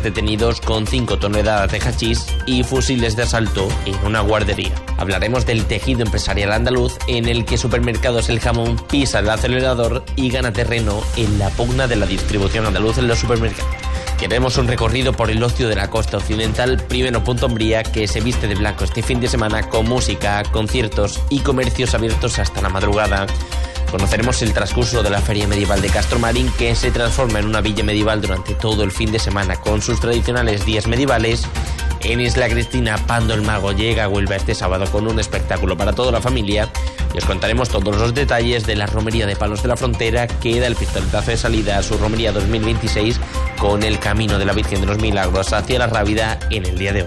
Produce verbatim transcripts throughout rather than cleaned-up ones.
detenidos con cinco toneladas de hachís y fusiles de asalto en una guardería. Hablaremos del tejido empresarial andaluz, en el que Supermercados El Jamón pisa el acelerador y gana terreno en la pugna de la distribución andaluza en los supermercados. Queremos un recorrido por el ocio de la costa occidental, primero Punta Umbría, que se viste de blanco este fin de semana con música, conciertos y comercios abiertos hasta la madrugada. Conoceremos el transcurso de la Feria Medieval de Castromarín, que se transforma en una villa medieval durante todo el fin de semana con sus tradicionales días medievales. En Isla Cristina, Pando el Mago llega a Huelva este sábado con un espectáculo para toda la familia. Y os contaremos todos los detalles de la romería de Palos de la Frontera, que da el pistoletazo de salida a su romería dos mil veintiséis con el Camino de la Virgen de los Milagros hacia la Rábida en el día de hoy.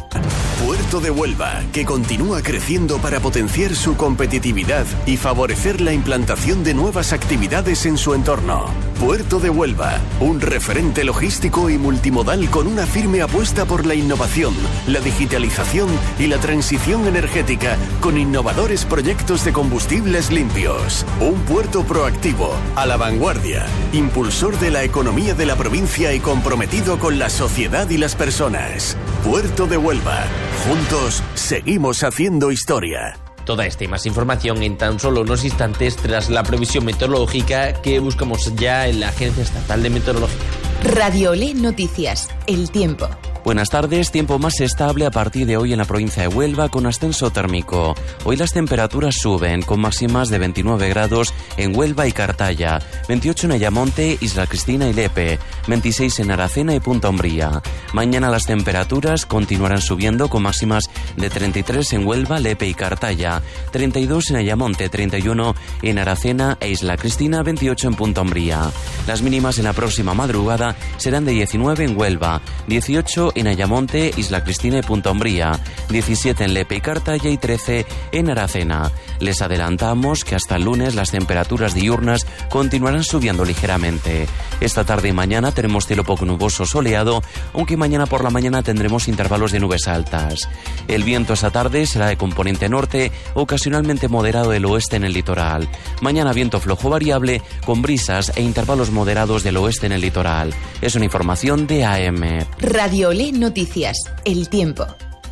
Puerto de Huelva, que continúa creciendo para potenciar su competitividad y favorecer la implantación de nuevas actividades en su entorno. Puerto de Huelva, un referente logístico y multimodal con una firme apuesta por la innovación, la digitalización y la transición energética, con innovadores proyectos de combustibles limpios. Un puerto proactivo, a la vanguardia, impulsor de la economía de la provincia y comprometido con la sociedad y las personas. Puerto de Huelva. Juntos seguimos haciendo historia. Toda esta y más información en tan solo unos instantes tras la previsión meteorológica que buscamos ya en la Agencia Estatal de Meteorología. Radio Olé Noticias, el tiempo. Buenas tardes, tiempo más estable a partir de hoy en la provincia de Huelva con ascenso térmico. Hoy las temperaturas suben con máximas de veintinueve grados en Huelva y Cartaya, veintiocho en Ayamonte, Isla Cristina y Lepe, veintiséis en Aracena y Punta Umbría. Mañana las temperaturas continuarán subiendo con máximas de treinta y tres en Huelva, Lepe y Cartaya, treinta y dos en Ayamonte, treinta y uno en Aracena e Isla Cristina, veintiocho en Punta Umbría. Las mínimas en la próxima madrugada serán de diecinueve en Huelva, dieciocho en Ayamonte, Isla Cristina y Punta Umbría, diecisiete en Lepe y Cartaya y trece en Aracena. Les adelantamos que hasta el lunes las temperaturas diurnas continuarán subiendo ligeramente. Esta tarde y mañana tenemos cielo poco nuboso soleado, aunque mañana por la mañana tendremos intervalos de nubes altas. El viento esta tarde será de componente norte, ocasionalmente moderado del oeste en el litoral. Mañana viento flojo variable, con brisas e intervalos moderados del oeste en el litoral. Es una información de A M. Radio Olé Noticias, el tiempo.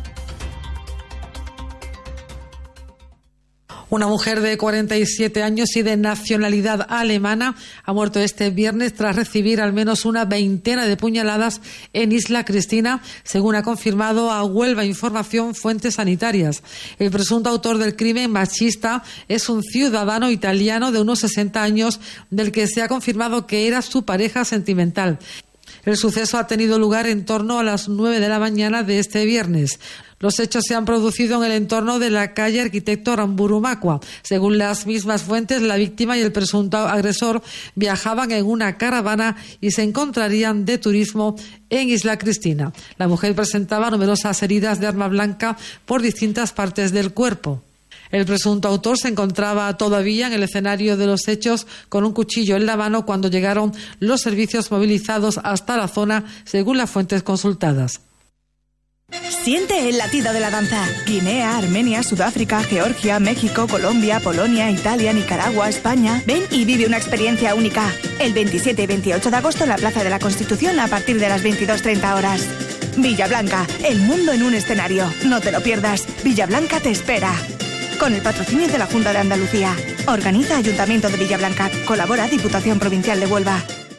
Una mujer de cuarenta y siete años y de nacionalidad alemana ha muerto este viernes tras recibir al menos una veintena de puñaladas en Isla Cristina, según ha confirmado a Huelva Información fuentes sanitarias. El presunto autor del crimen machista es un ciudadano italiano de unos sesenta años, del que se ha confirmado que era su pareja sentimental. El suceso ha tenido lugar en torno a las nueve de la mañana de este viernes. Los hechos se han producido en el entorno de la calle Arquitecto Aramburumacua. Según las mismas fuentes, la víctima y el presunto agresor viajaban en una caravana y se encontrarían de turismo en Isla Cristina. La mujer presentaba numerosas heridas de arma blanca por distintas partes del cuerpo. El presunto autor se encontraba todavía en el escenario de los hechos con un cuchillo en la mano cuando llegaron los servicios movilizados hasta la zona, según las fuentes consultadas. Siente el latido de la danza. Guinea, Armenia, Sudáfrica, Georgia, México, Colombia, Polonia, Italia, Nicaragua, España. Ven y vive una experiencia única. El veintisiete y veintiocho de agosto en la Plaza de la Constitución a partir de las veintidós treinta horas. Villablanca, el mundo en un escenario. No te lo pierdas. Villablanca te espera. Con el patrocinio de la Junta de Andalucía. Organiza Ayuntamiento de Villablanca. Colabora Diputación Provincial de Huelva.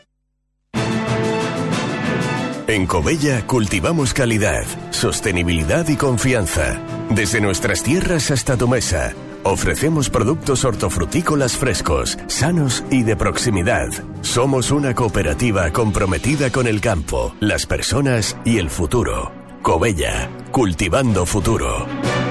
En Covella cultivamos calidad, sostenibilidad y confianza. Desde nuestras tierras hasta tu mesa, ofrecemos productos hortofrutícolas frescos, sanos y de proximidad. Somos una cooperativa comprometida con el campo, las personas y el futuro. Covella, cultivando futuro.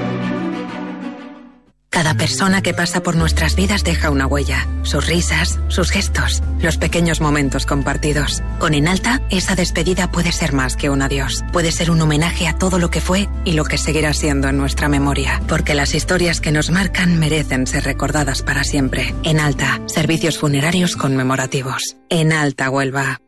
Cada persona que pasa por nuestras vidas deja una huella. Sus risas, sus gestos, los pequeños momentos compartidos. Con Enalta, esa despedida puede ser más que un adiós. Puede ser un homenaje a todo lo que fue y lo que seguirá siendo en nuestra memoria. Porque las historias que nos marcan merecen ser recordadas para siempre. Enalta, servicios funerarios conmemorativos. Enalta Huelva.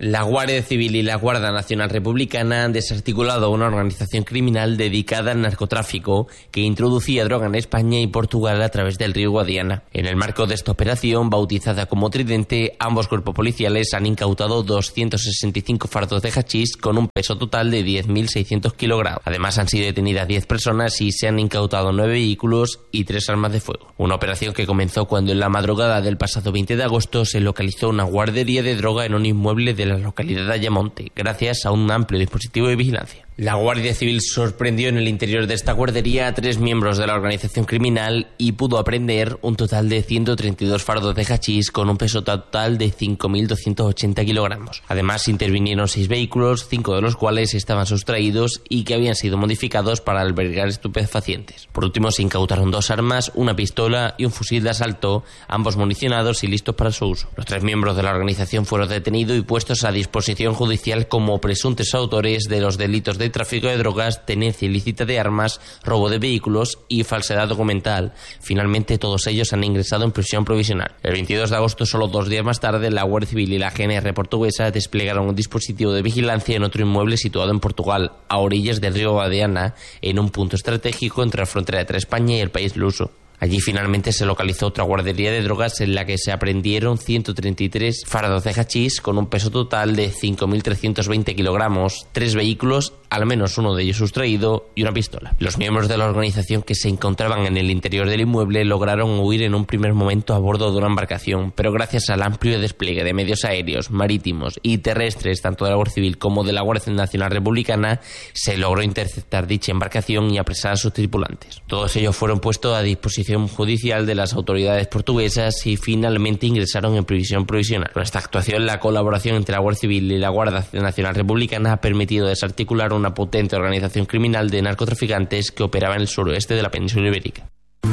La Guardia Civil y la Guardia Nacional Republicana han desarticulado una organización criminal dedicada al narcotráfico que introducía droga en España y Portugal a través del río Guadiana. En el marco de esta operación, bautizada como Tridente, ambos cuerpos policiales han incautado doscientos sesenta y cinco fardos de hachís con un peso total de diez mil seiscientos kilogramos. Además, han sido detenidas diez personas y se han incautado nueve vehículos y tres armas de fuego. Una operación que comenzó cuando en la madrugada del pasado veinte de agosto se localizó una guardería de droga en un inmueble de la localidad de Ayamonte, gracias a un amplio dispositivo de vigilancia. La Guardia Civil sorprendió en el interior de esta guardería a tres miembros de la organización criminal y pudo apreender un total de ciento treinta y dos fardos de hachís con un peso total de cinco mil doscientos ochenta kilogramos. Además, intervinieron seis vehículos, cinco de los cuales estaban sustraídos y que habían sido modificados para albergar estupefacientes. Por último, se incautaron dos armas, una pistola y un fusil de asalto, ambos municionados y listos para su uso. Los tres miembros de la organización fueron detenidos y puestos a disposición judicial como presuntos autores de los delitos de tráfico de drogas, tenencia ilícita de armas, robo de vehículos y falsedad documental. Finalmente, todos ellos han ingresado en prisión provisional. El veintidós de agosto, solo dos días más tarde, la Guardia Civil y la G N R portuguesa desplegaron un dispositivo de vigilancia en otro inmueble situado en Portugal, a orillas del río Guadiana, en un punto estratégico entre la frontera entre España y el país luso. Allí finalmente se localizó otra guardería de drogas en la que se aprehendieron ciento treinta y tres fardos de hachís con un peso total de cinco mil trescientos veinte kilogramos, tres vehículos, al menos uno de ellos sustraído, y una pistola. Los miembros de la organización que se encontraban en el interior del inmueble lograron huir en un primer momento a bordo de una embarcación, pero gracias al amplio despliegue de medios aéreos, marítimos y terrestres, tanto de la Guardia Civil como de la Guardia Nacional Republicana, se logró interceptar dicha embarcación y apresar a sus tripulantes. Todos ellos fueron puestos a disposición judicial de las autoridades portuguesas y finalmente ingresaron en prisión provisional. Con esta actuación, la colaboración entre la Guardia Civil y la Guardia Nacional Republicana ha permitido desarticular una potente organización criminal de narcotraficantes que operaba en el suroeste de la península ibérica.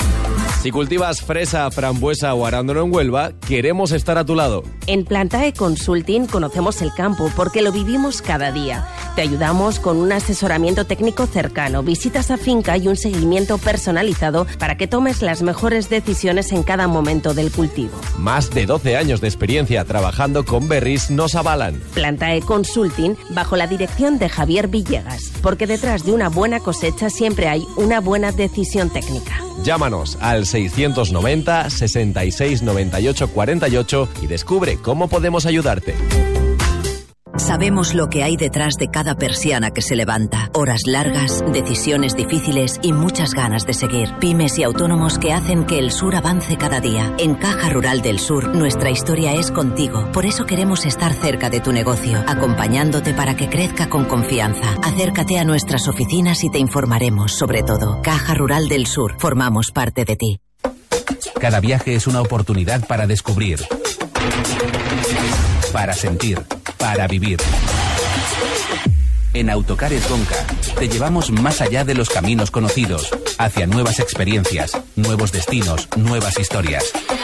Si cultivas fresa, frambuesa o arándano en Huelva, queremos estar a tu lado. En Plantae Consulting conocemos el campo porque lo vivimos cada día. Te ayudamos con un asesoramiento técnico cercano, visitas a finca y un seguimiento personalizado para que tomes las mejores decisiones en cada momento del cultivo. Más de doce años de experiencia trabajando con berries nos avalan. Plantae Consulting bajo la dirección de Javier Villegas, porque detrás de una buena cosecha siempre hay una buena decisión técnica. Llámanos al seiscientos noventa, sesenta y seis, noventa y ocho, cuarenta y ocho y descubre cómo podemos ayudarte. Sabemos lo que hay detrás de cada persiana que se levanta. Horas largas, decisiones difíciles y muchas ganas de seguir. Pymes y autónomos que hacen que el sur avance cada día. En Caja Rural del Sur, nuestra historia es contigo. Por eso queremos estar cerca de tu negocio, acompañándote para que crezca con confianza. Acércate a nuestras oficinas y te informaremos sobre todo. Caja Rural del Sur, formamos parte de ti. Cada viaje es una oportunidad para descubrir, para sentir, para vivir. En Autocares Gonca te llevamos más allá de los caminos conocidos, hacia nuevas experiencias, nuevos destinos, nuevas historias.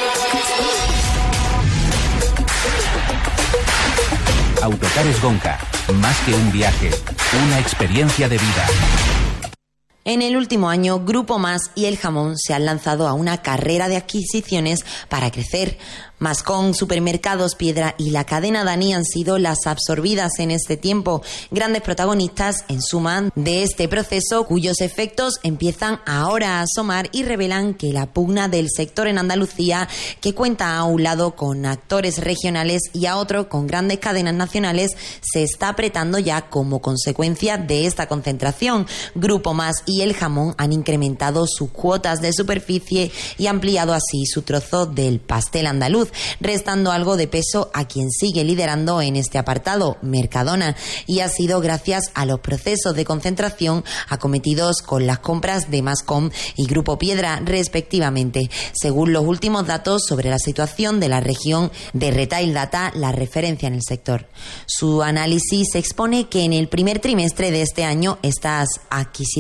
Autocares Gonca, más que un viaje, una experiencia de vida. En el último año, Grupo Más y El Jamón se han lanzado a una carrera de adquisiciones para crecer. Mascón, Supermercados Piedra y la cadena Dani han sido las absorbidas en este tiempo. Grandes protagonistas, en suma, de este proceso cuyos efectos empiezan ahora a asomar y revelan que la pugna del sector en Andalucía, que cuenta a un lado con actores regionales y a otro con grandes cadenas nacionales, se está apretando ya como consecuencia de esta concentración. Grupo Más y El Jamón han incrementado sus cuotas de superficie y ampliado así su trozo del pastel andaluz, restando algo de peso a quien sigue liderando en este apartado, Mercadona, y ha sido gracias a los procesos de concentración acometidos con las compras de Mascom y Grupo Piedra, respectivamente, según los últimos datos sobre la situación de la región de Retail Data, la referencia en el sector. Su análisis expone que en el primer trimestre de este año estas adquisiciones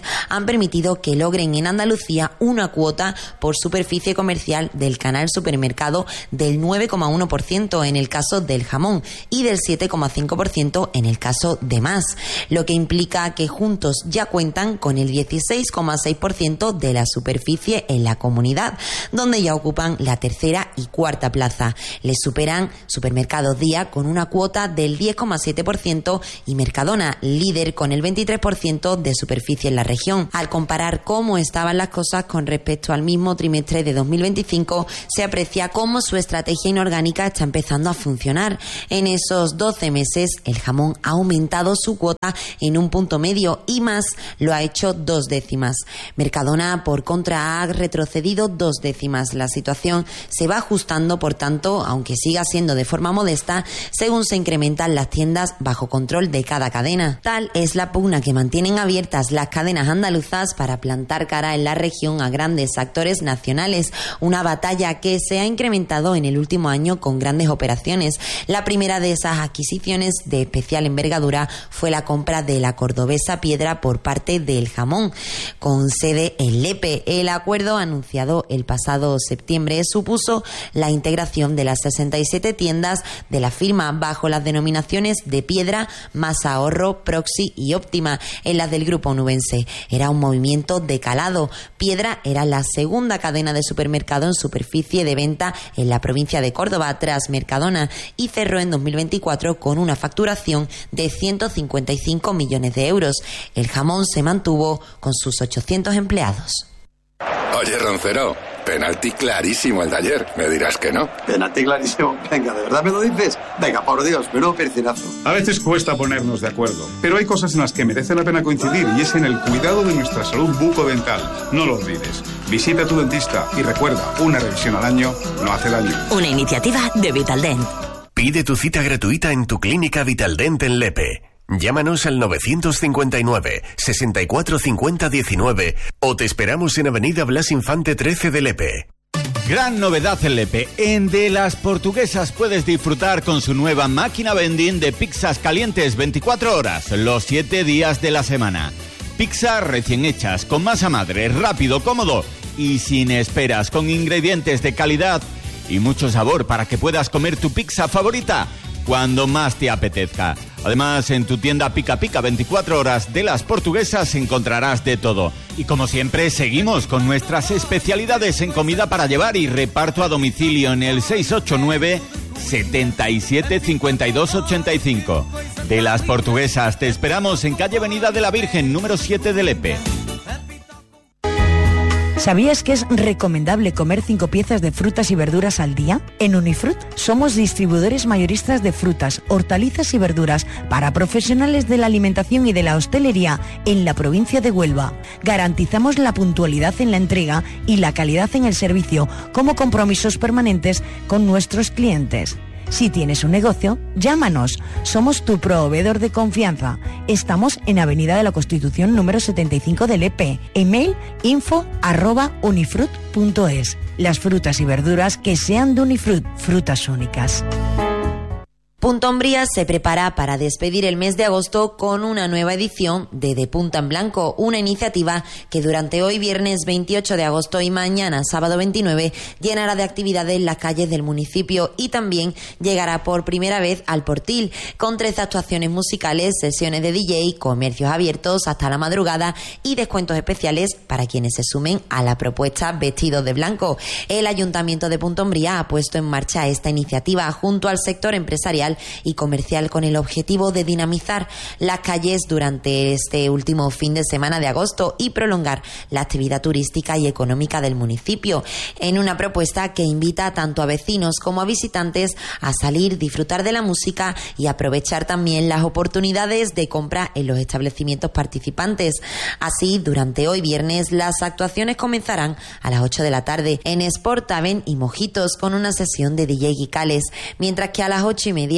han permitido que logren en Andalucía una cuota por superficie comercial del canal supermercado del nueve coma uno por ciento en el caso del jamón y del siete coma cinco por ciento en el caso de Más, lo que implica que juntos ya cuentan con el dieciséis coma seis por ciento de la superficie en la comunidad, donde ya ocupan la tercera y cuarta plaza. Les superan Supermercados Día con una cuota del diez coma siete por ciento y Mercadona, líder con el veintitrés por ciento de superficie en la región. Al comparar cómo estaban las cosas con respecto al mismo trimestre de dos mil veinticinco, se aprecia cómo su estrategia inorgánica está empezando a funcionar. En esos doce meses, el jamón ha aumentado su cuota en un punto medio y Más lo ha hecho dos décimas. Mercadona, por contra, ha retrocedido dos décimas. La situación se va ajustando, por tanto, aunque siga siendo de forma modesta, según se incrementan las tiendas bajo control de cada cadena. Tal es la pugna que mantienen abiertas las cadenas andaluzas para plantar cara en la región a grandes actores nacionales, una batalla que se ha incrementado en el último año con grandes operaciones. La primera de esas adquisiciones de especial envergadura fue la compra de la cordobesa Piedra por parte del Jamón, con sede en Lepe. El acuerdo, anunciado el pasado septiembre, supuso la integración de las sesenta y siete tiendas de la firma bajo las denominaciones de Piedra, Más Ahorro, Proxy y Óptima en las del grupo onubense. Era un movimiento de calado. Piedra era la segunda cadena de supermercado en superficie de venta en la provincia de Córdoba tras Mercadona y cerró en dos mil veinticuatro con una facturación de ciento cincuenta y cinco millones de euros. El Jamón se mantuvo con sus ochocientos empleados. Oye, Roncero, penalti clarísimo el de ayer. Me dirás que no. Penalti clarísimo. Venga, ¿de verdad me lo dices? Venga, por Dios, menudo percinazo. A veces cuesta ponernos de acuerdo, pero hay cosas en las que merece la pena coincidir y es en el cuidado de nuestra salud bucodental. No lo olvides. Visita a tu dentista y recuerda, una revisión al año no hace daño. Una iniciativa de Vitaldent. Pide tu cita gratuita en tu clínica Vitaldent en Lepe. Llámanos al novecientos cincuenta y nueve, sesenta y cuatro cincuenta diecinueve o te esperamos en Avenida Blas Infante trece de Lepe. Gran novedad en Lepe. En De las Portuguesas puedes disfrutar con su nueva máquina vending de pizzas calientes veinticuatro horas, los siete días de la semana. Pizzas recién hechas, con masa madre, rápido, cómodo y sin esperas, con ingredientes de calidad y mucho sabor para que puedas comer tu pizza favorita cuando más te apetezca. Además, en tu tienda Pica Pica veinticuatro horas de Las Portuguesas encontrarás de todo. Y como siempre, seguimos con nuestras especialidades en comida para llevar y reparto a domicilio en el seis ocho nueve, setenta y siete, cincuenta y dos, ochenta y cinco. De Las Portuguesas, te esperamos en calle Avenida de la Virgen, número siete de Lepe. ¿Sabías que es recomendable comer cinco piezas de frutas y verduras al día? En Unifrut somos distribuidores mayoristas de frutas, hortalizas y verduras para profesionales de la alimentación y de la hostelería en la provincia de Huelva. Garantizamos la puntualidad en la entrega y la calidad en el servicio como compromisos permanentes con nuestros clientes. Si tienes un negocio, llámanos. Somos tu proveedor de confianza. Estamos en Avenida de la Constitución número setenta y cinco de Lepe. Email info arroba unifrut punto es. Las frutas y verduras que sean de Unifrut, frutas únicas. Punta Umbría se prepara para despedir el mes de agosto con una nueva edición de De Punta en Blanco, una iniciativa que durante hoy viernes veintiocho de agosto y mañana sábado veintinueve llenará de actividades las calles del municipio y también llegará por primera vez al Portil, con tres actuaciones musicales, sesiones de D J, comercios abiertos hasta la madrugada y descuentos especiales para quienes se sumen a la propuesta Vestidos de Blanco. El Ayuntamiento de Punta Umbría ha puesto en marcha esta iniciativa junto al sector empresarial y comercial con el objetivo de dinamizar las calles durante este último fin de semana de agosto y prolongar la actividad turística y económica del municipio, en una propuesta que invita tanto a vecinos como a visitantes a salir, disfrutar de la música y aprovechar también las oportunidades de compra en los establecimientos participantes. Así, durante hoy viernes las actuaciones comenzarán a las ocho de la tarde en Sport Tavern y Mojitos con una sesión de D J Guicales, mientras que a las ocho y media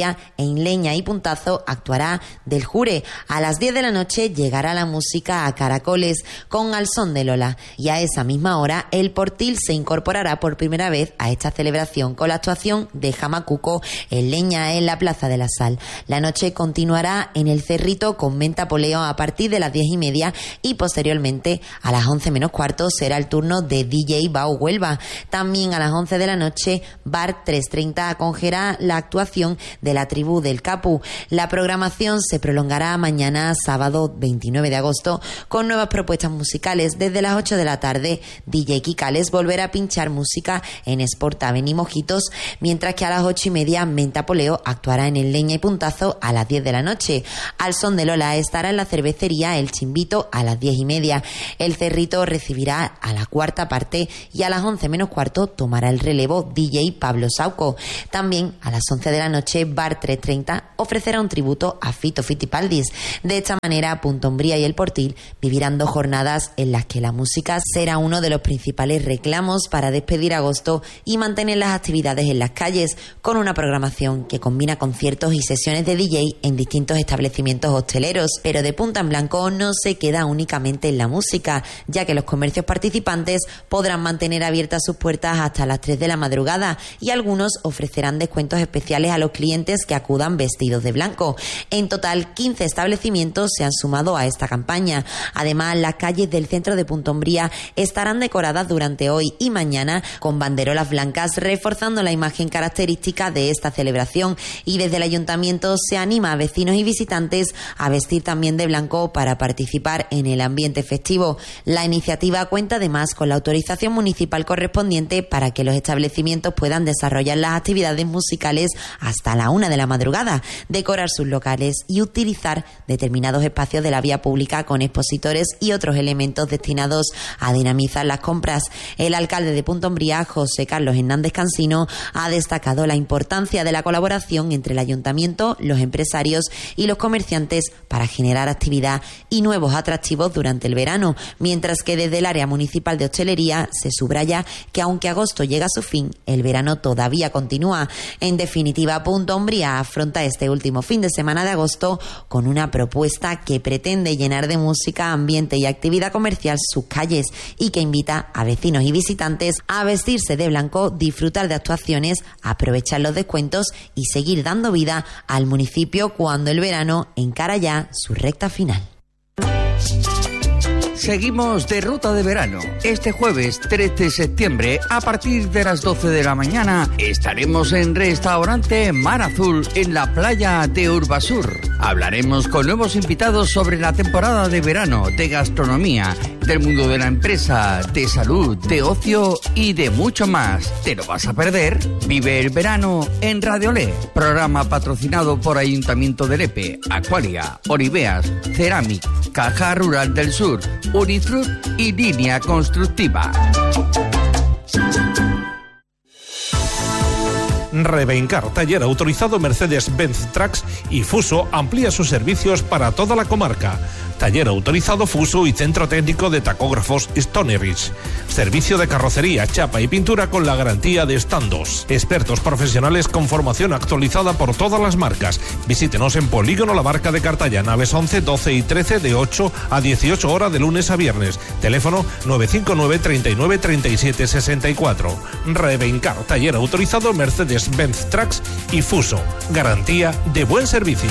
media, en Leña y Puntazo, actuará Del Jure. A las diez de la noche llegará la música a Caracoles con Al Son de Lola. Y a esa misma hora, El Portil se incorporará por primera vez a esta celebración con la actuación de Jamacuco en Leña, en la Plaza de la Sal. La noche continuará en El Cerrito con Menta Poleo a partir de las diez y media y posteriormente a las once menos cuarto será el turno de D J Bao Huelva. También a las once de la noche, Bar trescientos treinta acogerá la actuación de la Tribu del Capu. La programación se prolongará mañana, sábado veintinueve de agosto, con nuevas propuestas musicales. Desde las ocho de la tarde, D J Kikales volverá a pinchar música en Sport Avenue Mojitos, mientras que a las ocho y media, Menta Poleo actuará en el Leña y Puntazo a las diez de la noche. Al Son de Lola estará en la cervecería El Chimbito a las diez y media. El Cerrito recibirá a la cuarta parte y a las once menos cuarto tomará el relevo D J Pablo Sauco. También a las once de la noche, Bar trescientos treinta ofrecerá un tributo a Fito Fitipaldis. De esta manera, Punta Umbría y El Portil vivirán dos jornadas en las que la música será uno de los principales reclamos para despedir agosto y mantener las actividades en las calles, con una programación que combina conciertos y sesiones de D J en distintos establecimientos hosteleros. Pero de punta en blanco no se queda únicamente en la música, ya que los comercios participantes podrán mantener abiertas sus puertas hasta las tres de la madrugada y algunos ofrecerán descuentos especiales a los clientes que acudan vestidos de blanco. En total, quince establecimientos se han sumado a esta campaña. Además, las calles del centro de Punta Umbría estarán decoradas durante hoy y mañana con banderolas blancas, reforzando la imagen característica de esta celebración. Y desde el ayuntamiento se anima a vecinos y visitantes a vestir también de blanco para participar en el ambiente festivo. La iniciativa cuenta además con la autorización municipal correspondiente para que los establecimientos puedan desarrollar las actividades musicales hasta la una de la madrugada, decorar sus locales y utilizar determinados espacios de la vía pública con expositores y otros elementos destinados a dinamizar las compras. El alcalde de Punta Umbría, José Carlos Hernández Cansino, ha destacado la importancia de la colaboración entre el ayuntamiento, los empresarios y los comerciantes para generar actividad y nuevos atractivos durante el verano, mientras que desde el área municipal de hostelería se subraya que aunque agosto llega a su fin, el verano todavía continúa. En definitiva, Punta Umbría afronta este último fin de semana de agosto con una propuesta que pretende llenar de música, ambiente y actividad comercial sus calles y que invita a vecinos y visitantes a vestirse de blanco, disfrutar de actuaciones, aprovechar los descuentos y seguir dando vida al municipio cuando el verano encara ya su recta final. Seguimos de ruta de verano. Este jueves trece de septiembre, a partir de las doce de la mañana, estaremos en Restaurante Mar Azul en la playa de Urbasur. Hablaremos con nuevos invitados sobre la temporada de verano, de gastronomía, del mundo de la empresa, de salud, de ocio y de mucho más. ¿Te lo vas a perder? Vive el verano en Radio Le. Programa patrocinado por Ayuntamiento de Lepe, Aqualia, Oriveas, Ceramic, Caja Rural del Sur, Unifruit y Línea Constructiva. Revencar, taller autorizado Mercedes-Benz Trucks y Fuso amplía sus servicios para toda la comarca. Taller autorizado Fuso y Centro Técnico de Tacógrafos Stony Ridge. Servicio de carrocería, chapa y pintura con la garantía de Standos. Expertos profesionales con formación actualizada por todas las marcas. Visítenos en Polígono La Barca de Cartaya, naves once, doce y trece de ocho a dieciocho horas de lunes a viernes. Teléfono nueve cinco nueve, treinta y nueve, treinta y siete, sesenta y cuatro. Revencar, taller autorizado Mercedes-Benz Trucks y Fuso. Garantía de buen servicio.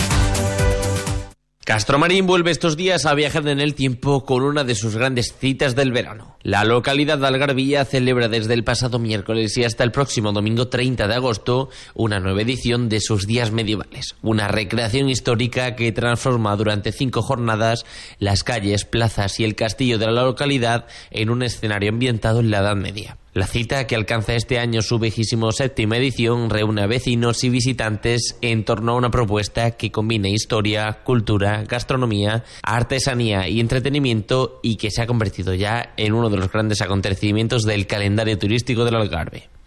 Castromarín vuelve estos días a viajar en el tiempo con una de sus grandes citas del verano. La localidad de Algarvía celebra desde el pasado miércoles y hasta el próximo domingo treinta de agosto una nueva edición de sus días medievales. Una recreación histórica que transforma durante cinco jornadas las calles, plazas y el castillo de la localidad en un escenario ambientado en la Edad Media. La cita, que alcanza este año su vigésimo séptima edición, reúne a vecinos y visitantes en torno a una propuesta que combina historia, cultura, gastronomía, artesanía y entretenimiento, y que se ha convertido ya en uno de los grandes acontecimientos del calendario turístico del Algarve.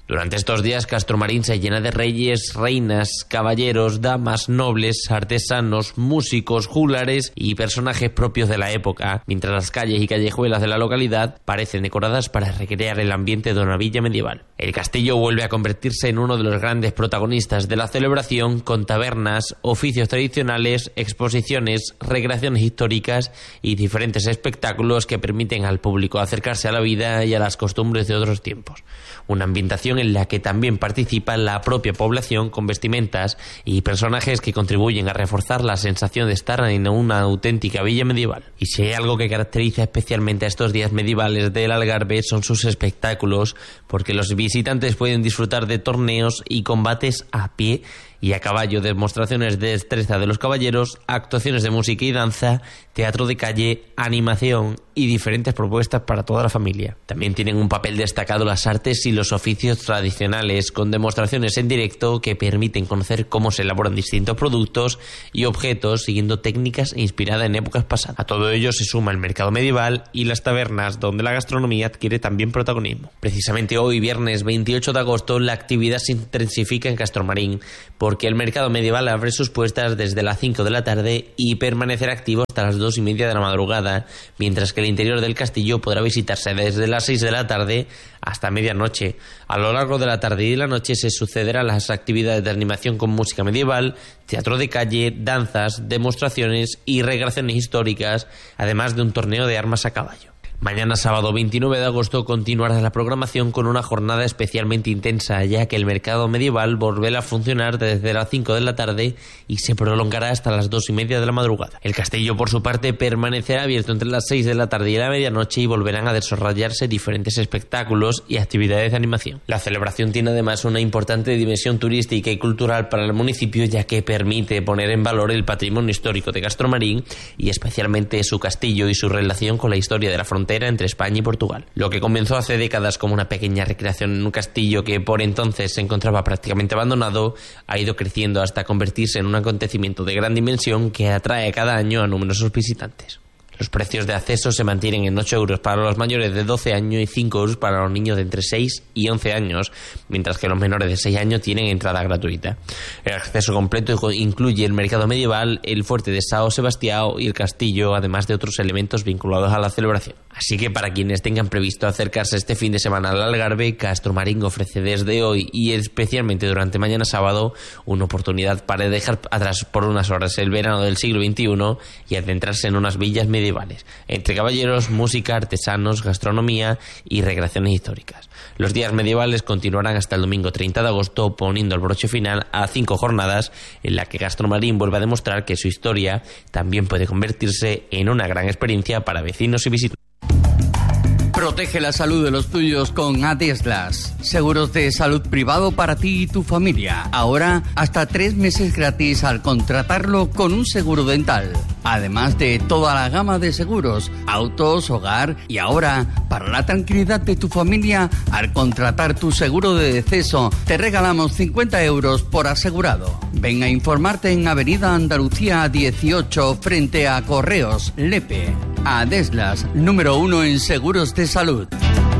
Durante estos días Castromarín se llena de reyes, reinas, caballeros, damas, nobles, artesanos, músicos, juglares y personajes propios de la época, mientras las calles y callejuelas de la localidad parecen decoradas para recrear el ambiente de una villa medieval. El castillo vuelve a convertirse en uno de los grandes protagonistas de la celebración, con tabernas, oficios tradicionales, exposiciones, recreaciones históricas y diferentes espectáculos que permiten al público acercarse a la vida y a las costumbres de otros tiempos. Una ambientación en la que también participa la propia población, con vestimentas y personajes que contribuyen a reforzar la sensación de estar en una auténtica villa medieval. Y si hay algo que caracteriza especialmente a estos días medievales del Algarve son sus espectáculos, porque los visitantes pueden disfrutar de torneos y combates a pie y a caballo, demostraciones de destreza de los caballeros, actuaciones de música y danza, teatro de calle, animación y diferentes propuestas para toda la familia. También tienen un papel destacado las artes y los oficios tradicionales, con demostraciones en directo que permiten conocer cómo se elaboran distintos productos y objetos siguiendo técnicas inspiradas en épocas pasadas. A todo ello se suma el mercado medieval y las tabernas, donde la gastronomía adquiere también protagonismo. Precisamente hoy, viernes veintiocho de agosto, la actividad se intensifica en Castromarín, porque el mercado medieval abre sus puertas desde las cinco de la tarde y permanecerá activo hasta las dos y media de la madrugada, mientras que el interior del castillo podrá visitarse desde las seis de la tarde hasta medianoche. A lo largo de la tarde y de la noche se sucederán las actividades de animación con música medieval, teatro de calle, danzas, demostraciones y recreaciones históricas, además de un torneo de armas a caballo. Mañana sábado veintinueve de agosto continuará la programación con una jornada especialmente intensa, ya que el mercado medieval volverá a funcionar desde las cinco de la tarde y se prolongará hasta las dos y media de la madrugada. El castillo, por su parte, permanecerá abierto entre las seis de la tarde y la medianoche y volverán a desarrollarse diferentes espectáculos y actividades de animación. La celebración tiene además una importante dimensión turística y cultural para el municipio, ya que permite poner en valor el patrimonio histórico de Castromarín y especialmente su castillo y su relación con la historia de la frontera entre España y Portugal. Lo que comenzó hace décadas como una pequeña recreación en un castillo que por entonces se encontraba prácticamente abandonado, ha ido creciendo hasta convertirse en un acontecimiento de gran dimensión que atrae cada año a numerosos visitantes. Los precios de acceso se mantienen en ocho euros para los mayores de doce años y cinco euros para los niños de entre seis y once años, mientras que los menores de seis años tienen entrada gratuita. El acceso completo incluye el mercado medieval, el fuerte de São Sebastião y el castillo, además de otros elementos vinculados a la celebración. Así que para quienes tengan previsto acercarse este fin de semana al Algarve, Castromarín ofrece desde hoy y especialmente durante mañana sábado una oportunidad para dejar atrás por unas horas el verano del siglo veintiuno y adentrarse en unas villas medievales, entre caballeros, música, artesanos, gastronomía y recreaciones históricas. Los días medievales continuarán hasta el domingo treinta de agosto, poniendo el broche final a cinco jornadas en la que Castromarín vuelve a demostrar que su historia también puede convertirse en una gran experiencia para vecinos y visitantes. Protege la salud de los tuyos con Adeslas. Seguros de salud privado para ti y tu familia. Ahora, hasta tres meses gratis al contratarlo con un seguro dental. Además de toda la gama de seguros, autos, hogar y ahora, para la tranquilidad de tu familia, al contratar tu seguro de deceso, te regalamos cincuenta euros por asegurado. Ven a informarte en Avenida Andalucía dieciocho frente a Correos, Lepe. Adeslas, número uno en seguros de salud.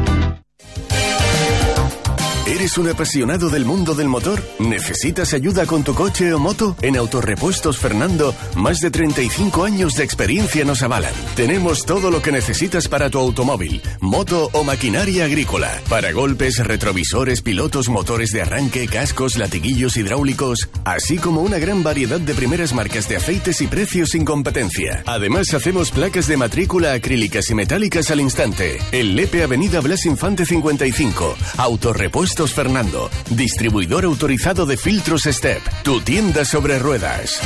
¿Eres un apasionado del mundo del motor? ¿Necesitas ayuda con tu coche o moto? En Autorepuestos Fernando, más de treinta y cinco años de experiencia nos avalan. Tenemos todo lo que necesitas para tu automóvil, moto o maquinaria agrícola. Para golpes, retrovisores, pilotos, motores de arranque, cascos, latiguillos hidráulicos, así como una gran variedad de primeras marcas de aceites y precios sin competencia. Además, hacemos placas de matrícula acrílicas y metálicas al instante. En Lepe, Avenida Blas Infante cincuenta y cinco. Autorepuestos Fernando, distribuidor autorizado de filtros Step, tu tienda sobre ruedas.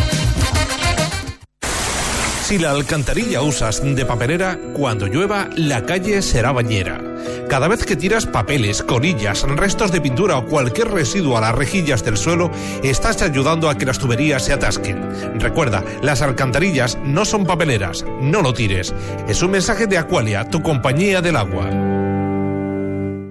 Si la alcantarilla usas de papelera, cuando llueva, la calle será bañera. Cada vez que tiras papeles, colillas, restos de pintura o cualquier residuo a las rejillas del suelo, estás ayudando a que las tuberías se atasquen. Recuerda, las alcantarillas no son papeleras, no lo tires. Es un mensaje de Aqualia, tu compañía del agua.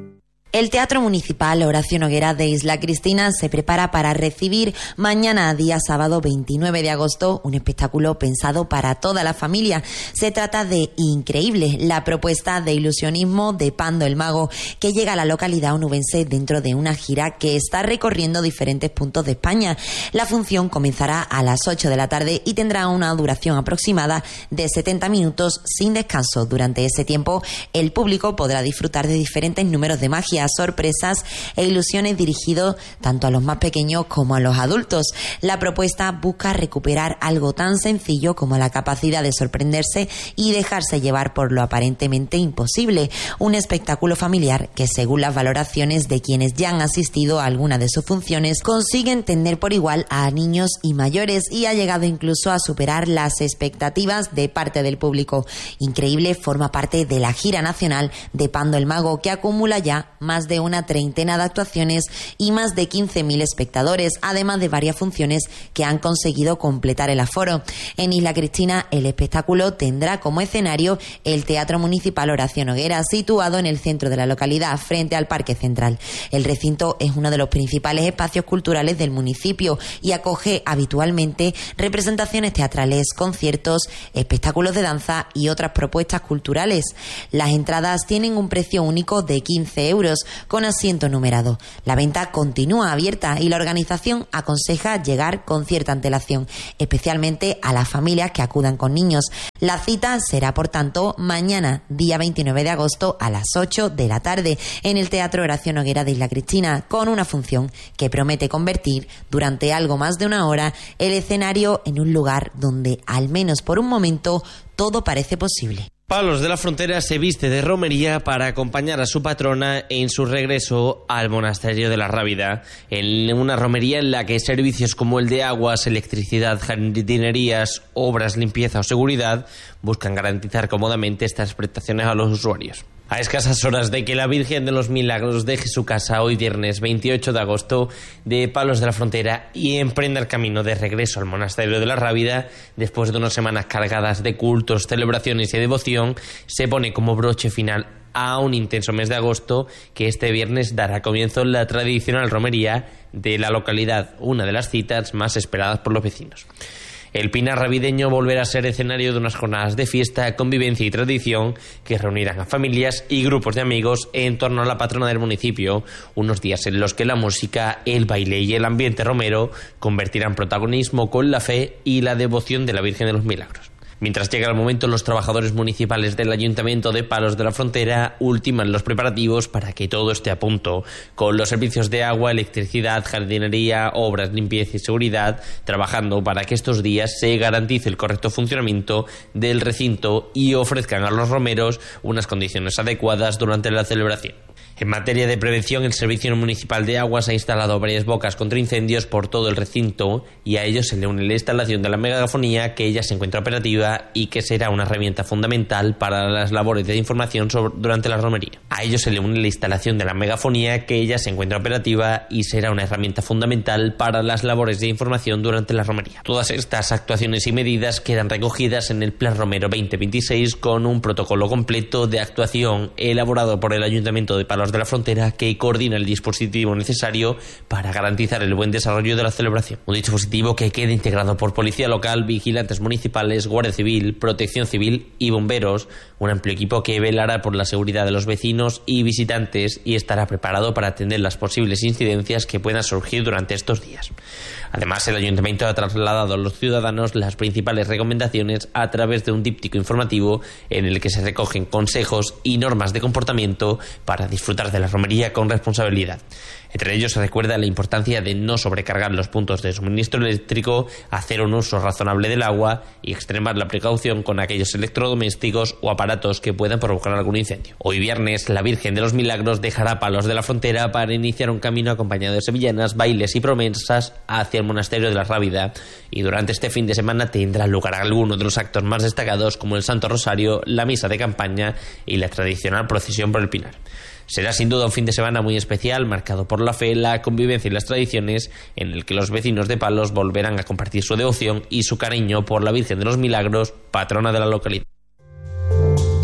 El Teatro Municipal Horacio Noguera de Isla Cristina se prepara para recibir mañana, día sábado veintinueve de agosto, un espectáculo pensado para toda la familia. Se trata de Increíble, la propuesta de ilusionismo de Pando el Mago, que llega a la localidad onubense dentro de una gira que está recorriendo diferentes puntos de España. La función comenzará a las ocho de la tarde y tendrá una duración aproximada de setenta minutos sin descanso. Durante ese tiempo, el público podrá disfrutar de diferentes números de magia, sorpresas e ilusiones dirigidos tanto a los más pequeños como a los adultos. La propuesta busca recuperar algo tan sencillo como la capacidad de sorprenderse y dejarse llevar por lo aparentemente imposible. Un espectáculo familiar que, según las valoraciones de quienes ya han asistido a alguna de sus funciones, consigue entender por igual a niños y mayores y ha llegado incluso a superar las expectativas de parte del público. Increíble forma parte de la gira nacional de Pando el Mago, que acumula ya más de una treintena de actuaciones y más de quince mil espectadores, además de varias funciones que han conseguido completar el aforo. En Isla Cristina, el espectáculo tendrá como escenario el Teatro Municipal Horacio Noguera, situado en el centro de la localidad, frente al Parque Central. El recinto es uno de los principales espacios culturales del municipio y acoge habitualmente representaciones teatrales, conciertos, espectáculos de danza y otras propuestas culturales. Las entradas tienen un precio único de quince euros, con asiento numerado. La venta continúa abierta y la organización aconseja llegar con cierta antelación, especialmente a las familias que acudan con niños. La cita será, por tanto, mañana, día veintinueve de agosto, a las ocho de la tarde, en el Teatro Horacio Noguera de Isla Cristina, con una función que promete convertir, durante algo más de una hora, el escenario en un lugar donde, al menos por un momento, todo parece posible. Palos de la Frontera se viste de romería para acompañar a su patrona en su regreso al monasterio de la Rábida, en una romería en la que servicios como el de aguas, electricidad, jardinerías, obras, limpieza o seguridad buscan garantizar cómodamente estas prestaciones a los usuarios. A escasas horas de que la Virgen de los Milagros deje su casa hoy viernes veintiocho de agosto de Palos de la Frontera y emprenda el camino de regreso al monasterio de la Rábida, después de unas semanas cargadas de cultos, celebraciones y devoción, se pone como broche final a un intenso mes de agosto que este viernes dará comienzo la tradicional romería de la localidad, una de las citas más esperadas por los vecinos. El Pinar Rabideño volverá a ser escenario de unas jornadas de fiesta, convivencia y tradición que reunirán a familias y grupos de amigos en torno a la patrona del municipio, unos días en los que la música, el baile y el ambiente romero convertirán protagonismo con la fe y la devoción de la Virgen de los Milagros. Mientras llega el momento, los trabajadores municipales del Ayuntamiento de Palos de la Frontera ultiman los preparativos para que todo esté a punto, con los servicios de agua, electricidad, jardinería, obras, limpieza y seguridad, trabajando para que estos días se garantice el correcto funcionamiento del recinto y ofrezcan a los romeros unas condiciones adecuadas durante la celebración. En materia de prevención, el Servicio Municipal de Aguas ha instalado varias bocas contra incendios por todo el recinto y a ello se le une la instalación de la megafonía, que ya se encuentra operativa y que será una herramienta fundamental para las labores de información sobre, durante la romería. A ello se le une la instalación de la megafonía, que ya se encuentra operativa y será una herramienta fundamental para las labores de información durante la romería. Todas estas actuaciones y medidas quedan recogidas en el Plan Romero veinte veintiséis con un protocolo completo de actuación elaborado por el Ayuntamiento de Palos de la Frontera, que coordina el dispositivo necesario para garantizar el buen desarrollo de la celebración. Un dispositivo que queda integrado por policía local, vigilantes municipales, guardia civil, protección civil y bomberos, un amplio equipo que velará por la seguridad de los vecinos y visitantes y estará preparado para atender las posibles incidencias que puedan surgir durante estos días. Además, el Ayuntamiento ha trasladado a los ciudadanos las principales recomendaciones a través de un díptico informativo en el que se recogen consejos y normas de comportamiento para disfrutar de la romería con responsabilidad. Entre ellos se recuerda la importancia de no sobrecargar los puntos de suministro eléctrico, hacer un uso razonable del agua y extremar la precaución con aquellos electrodomésticos o aparatos que puedan provocar algún incendio. Hoy viernes, la Virgen de los Milagros dejará Palos de la Frontera para iniciar un camino acompañado de sevillanas, bailes y promesas hacia el monasterio de la Rábida, y durante este fin de semana tendrá lugar algunos de los actos más destacados, como el Santo Rosario, la misa de campaña y la tradicional procesión por el Pinar. Será sin duda un fin de semana muy especial, marcado por la fe, la convivencia y las tradiciones, en el que los vecinos de Palos volverán a compartir su devoción y su cariño por la Virgen de los Milagros, patrona de la localidad.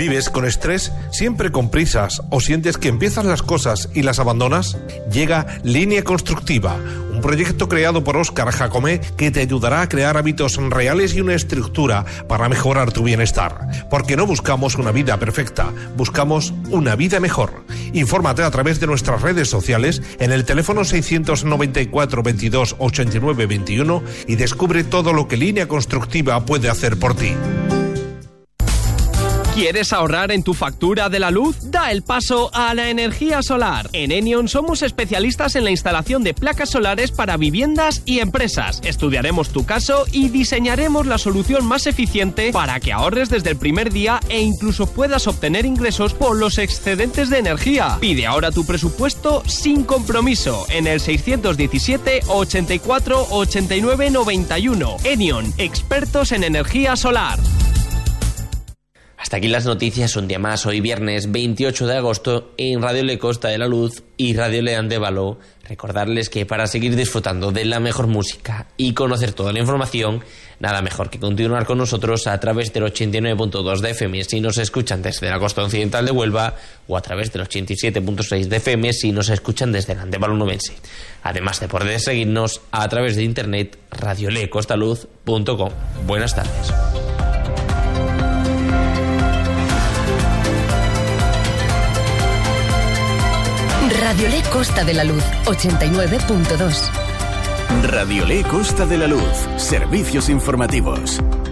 ¿Vives con estrés? ¿Siempre con prisas? ¿O sientes que empiezas las cosas y las abandonas? Llega Línea Constructiva, un proyecto creado por Óscar Jacomé que te ayudará a crear hábitos reales y una estructura para mejorar tu bienestar. Porque no buscamos una vida perfecta, buscamos una vida mejor. Infórmate a través de nuestras redes sociales en el teléfono seiscientos noventa y cuatro veintidós ochenta y nueve veintiuno y descubre todo lo que Línea Constructiva puede hacer por ti. ¿Quieres ahorrar en tu factura de la luz? Da el paso a la energía solar. En Enion somos especialistas en la instalación de placas solares para viviendas y empresas. Estudiaremos tu caso y diseñaremos la solución más eficiente para que ahorres desde el primer día e incluso puedas obtener ingresos por los excedentes de energía. Pide ahora tu presupuesto sin compromiso en el seiscientos diecisiete ochenta y cuatro ochenta y nueve noventa y uno. Enion, expertos en energía solar. Hasta aquí las noticias un día más, hoy viernes veintiocho de agosto en Radio Le Costa de la Luz y Radio Le Andévalo. Recordarles que para seguir disfrutando de la mejor música y conocer toda la información, nada mejor que continuar con nosotros a través del ochenta y nueve punto dos de F M si nos escuchan desde la costa occidental de Huelva o a través del ochenta y siete punto seis de F M si nos escuchan desde el Andévalo nubense. Además de poder seguirnos a través de internet radio le costa luz punto com. Buenas tardes. Radio Le Costa de la Luz, ochenta y nueve punto dos. Radio Le Costa de la Luz, servicios informativos.